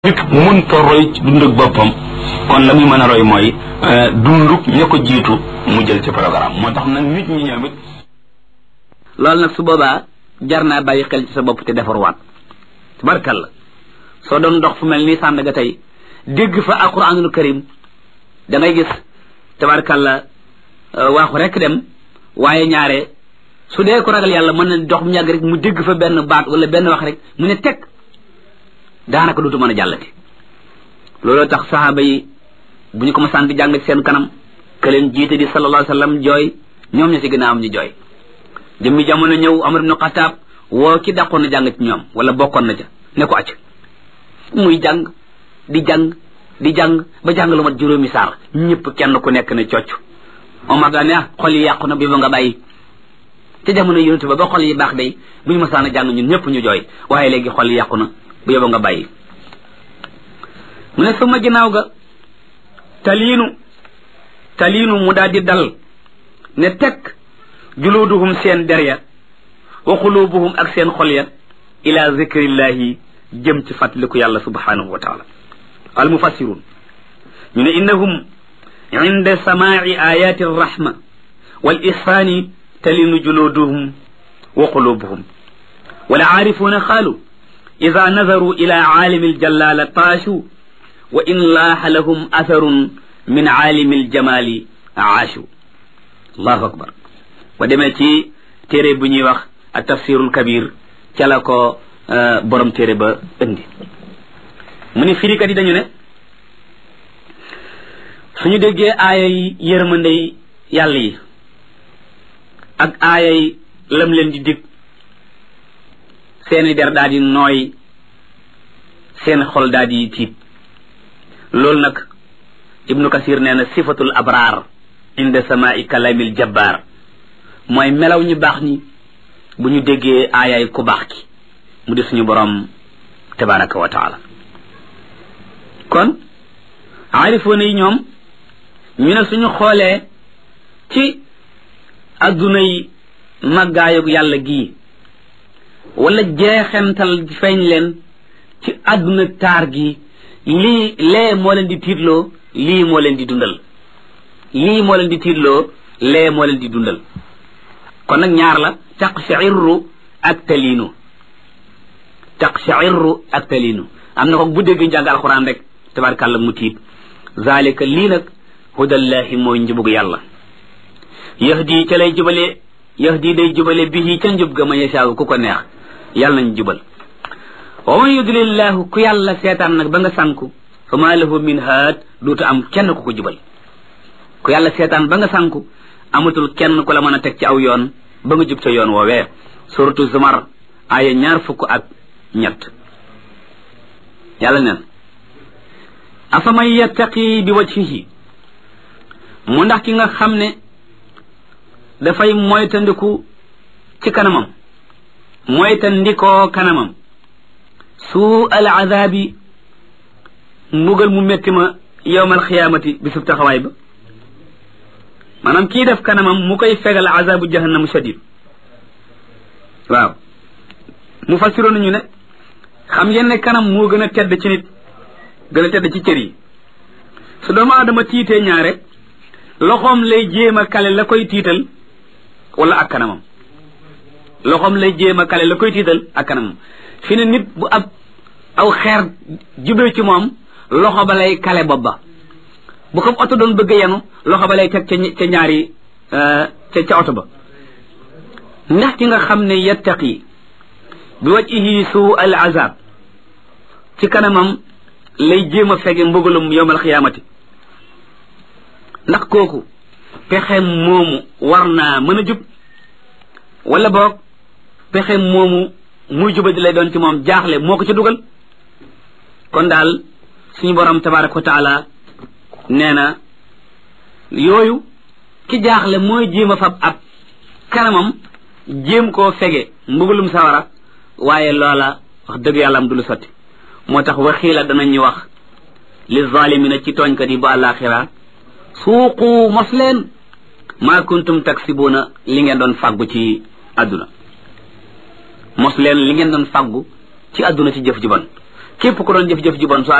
nit mënta roy ci dund ak boppam kon la muy mën a roy mooy dunduk ña ko jiitu mu jël ci programme moo tax nag nit ñi ñoom it loolu nag su boobaa jar naa bàyyi xel ci sa bopp te defarwaat tabarkalla soo doon dox fu mel nii Sandaga tey dégg fa alquranul karim da ngay gis tabarkalla waaxu rek dem waaye ñaare su dee ko ragal yàlla mën na dox mu ñàgg rek mu dégg fa benn baat wala benn wax rek mu ne teg daanaka dootu mën a jàllati looloo tax saxaaba yi bu ñu ko masaan di jàng ci seen kanam ka leen jiite di sallallahu alayhi wa sallam jooy ñoom ña ci gën a am ñu jooy jëmmi jamono ñëw Umar ibn Xattaab woo ki dàqoon na jàng ci ñoom wala bokkoon na ca ne ko acc muy jàng di jàng ba jàng lu mat juróomi saar ñëpp kenn ku nekk ne cocc Omar daa ne xol yi yàqu na bi ba nga bàyyi te jamono yonent ba xol yi baax day bu ñu masaan a jàng ñun ñëpp ñu jooy waaye léegi xol yi yàqu na bu yóbbu nga bàyyi mu ne suma ginnaaw ga taliinu mu daal di dal ne tekk juluuduhum seen der ya wa xuluubuhum ak seen xol ya ila zikrillahi jëm ci fàttaliku yàlla subhanahu wa taala al mufassirun ñu ne innahum inda samaai ayati arrahma wal ihsani talinu juluuduhum wa xuluubuhum wala aarifuuna xaalu ida nazaru ila aalimi aljalaala taashu wa in laaxa lahum atharun min aalimi aljamaali aashu allahu akbar ba demee ci téere bu ñuy wax a tafsirul kabir ca la ko borom téere ba indi mu ni firikat yi dañu ne suñu déggee aaya yi yërmandey yàlla yi ak aaya yi lam leen di dig seeni der daal di nooy seen xol daal di tiit loolu nag ibnu kasir nee na sifatul abraar inda samaai kalamil jabbaar mooy melaw ñu baax ñi bu ñu déggee aayaay ku baax ki mu di suñu borom tabaraka wa taala kon aarifoona yi ñoom ñu ne suñu xoolee ci adduna yi màggaayug yàlla gii wala jeexental feeñ leen ci àdduna taar gi lee moo leen di tiitloo lii moo leen di dundal lii moo leen di tiitloo lee moo leen di dundal kon nag ñaar la taqsha'irru ak taliinu am na ko bu dégg njàng alxuraan rek tabarkàlla mu tiit zalika lii nag hudallahi mooy njubug yàlla yahdi ca lay jubale yahdi day jubale bihi ca njub ga ma yashaaw ku ko neex yàlla nañ jubal wa man yudlillahu ku yàlla seetaan nag ba nga sànku fa ma lahu min haad duutu am kenn ku ko jubal ku yàlla seetaan ba nga sànku amatul kenn ku la mën a teg ci aw yoon ba nga jub ca yoon woowee suratu zumar aaya 23 yàlla neen afa man yattaqi bi wajhihi mu ndax ki nga xam ne dafay moytandiku ci kanamam moytandikoo kanamam suu al azaabi mbugal mu metti ma yowmal xiyaamati bisub taxawaay ba maanaam kii def kanamam mu koy fegal azaabu jahannam shadid waaw mu fassiroon nañu ne xam ngeen ne kanam moo gën a tedd ci nit gën a tedd ci cër yi su doomu aadama tiitee ñaare loxoom lay jéem a kale la koy tiital wala ak kanamam loxoom lay jéem a kale la koy tiital ak kanamam fi ne nit bu aw xeer jubee ci moom loxo ba lay kale bopp ba bu ko oto doon bëgg yenu loxo ba lay teg ca ñaari ca oto ba ndax ki nga xam ne yattaqi bi wajhihi suu al azab ci kanamam lay jéem a fege mbugalum yowmal xiyaamati ndax kooku pexem moomu war naa mën a jub wala boog pexem moomu muy juba di lay doon ci moom jaaxle moo ko ci dugal kon daal suñu borom tabaraka wa taala nee na yooyu ki jaaxle mooy jéem a fab ab kanamam jéem koo fege mbugalum sawara waaye loola wax dëgg yàlla am du lu sotti moo tax waxiila danañu wax li zalimina ci tooñkat yi bu àllaaxira suuqu mos leen maa kuntum taksibuuna li ngeen doon fàggu ci àdduna mos leen li ngeen doon fàggu ci àdduna ci jëf ju bon képp ku doon jëf-jëf ju bon